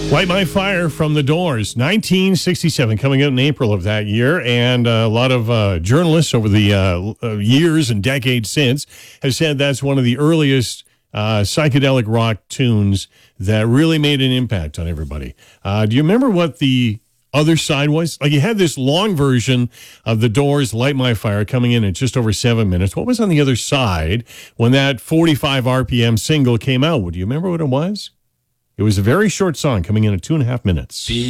Light My Fire from The Doors, 1967, coming out in April of that year. And a lot of journalists over the years and decades since have said that's one of the earliest psychedelic rock tunes that really made an impact on everybody. Do you remember what the other side was? Like, you had this long version of The Doors' Light My Fire coming in at just over 7 minutes. What was on the other side when that 45 RPM single came out? Do you remember what it was? It was a very short song coming in at 2.5 minutes.